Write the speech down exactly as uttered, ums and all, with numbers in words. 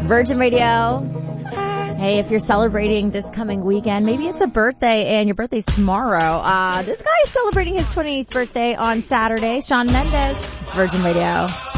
Virgin Radio. Hey, if you're celebrating this coming weekend, maybe it's a birthday and your birthday's tomorrow. Uh, this guy is celebrating his twenty-eighth birthday on Saturday. Shawn Mendes. It's Virgin Radio.